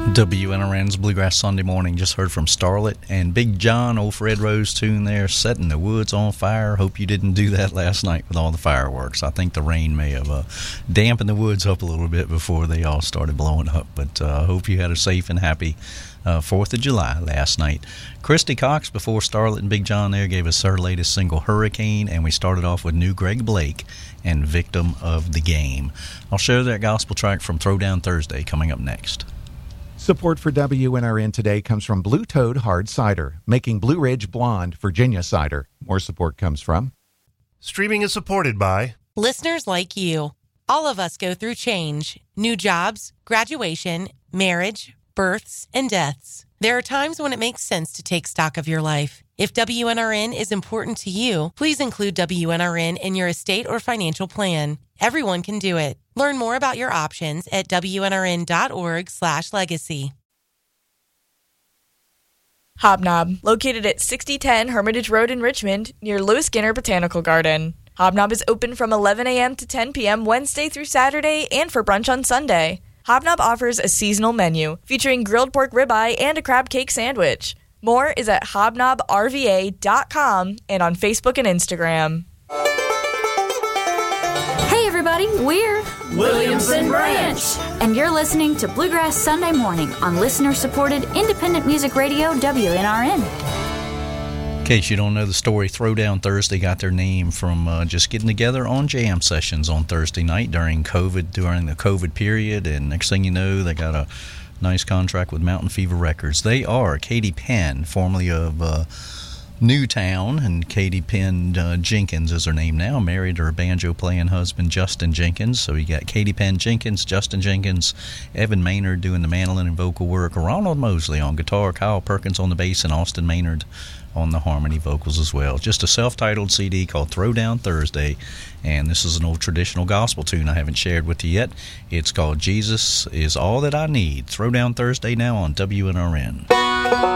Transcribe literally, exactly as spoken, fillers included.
W N R N's Bluegrass Sunday Morning. Just heard from Starlet and Big John, old Fred Rose tune there, setting the woods on fire. Hope you didn't do that last night with all the fireworks. I think the rain may have uh, dampened the woods up a little bit before they all started blowing up. But I uh, hope you had a safe and happy uh, fourth of July last night. Christy Cox, before Starlet and Big John there, gave us her latest single, Hurricane, and we started off with new Greg Blake and Victim of the Game. I'll share that gospel track from Throwdown Thursday coming up next. Support for W N R N today comes from Blue Toad Hard Cider, making Blue Ridge Blonde Virginia cider. More support comes from... Streaming is supported by... listeners like you. All of us go through change, new jobs, graduation, marriage, births, and deaths. There are times when it makes sense to take stock of your life. If W N R N is important to you, please include W N R N in your estate or financial plan. Everyone can do it. Learn more about your options at W N R N dot org slash legacy. Hobnob, located at sixty ten Hermitage Road in Richmond, near Lewis Skinner Botanical Garden. Hobnob is open from eleven a.m. to ten p.m. Wednesday through Saturday and for brunch on Sunday. Hobnob offers a seasonal menu featuring grilled pork ribeye and a crab cake sandwich. More is at hobnob r v a dot com and on Facebook and Instagram. Hey everybody, we're Williamson Branch, and you're listening to Bluegrass Sunday Morning on listener-supported independent music radio W N R N. In case you don't know the story, Throwdown Thursday got their name from uh, just getting together on jam sessions on Thursday night during COVID, during the COVID period, and next thing you know, they got a nice contract with Mountain Fever Records. They are Katie Penn, formerly of uh, Newtown, and Katie Penn uh, Jenkins is her name now, married to her banjo-playing husband, Justin Jenkins. So you got Katie Penn Jenkins, Justin Jenkins, Evan Maynard doing the mandolin and vocal work, Ronald Mosley on guitar, Kyle Perkins on the bass, and Austin Maynard on the harmony vocals as well. Just a self-titled C D called Throwdown Thursday, and this is an old traditional gospel tune I haven't shared with you yet. It's called Jesus Is All That I Need. Throwdown Thursday now on W N R N.